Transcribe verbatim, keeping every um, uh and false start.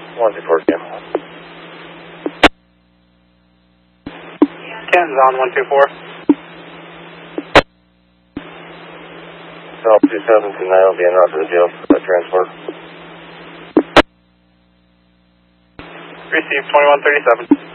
one two four, Cam. Ken's on one two four. South two seven two nine will be en route to the jail for transport. Receive twenty-one thirty-seven.